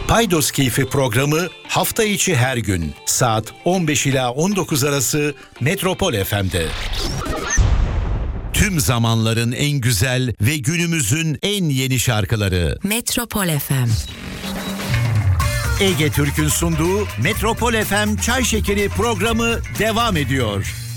Paydos Keyfi programı hafta içi her gün saat 15 ila 19 arası Metropol FM'de. Tüm zamanların en güzel ve günümüzün en yeni şarkıları. Metropol FM. Ege Türk'ün sunduğu Metropol FM Çay Şekeri programı devam ediyor.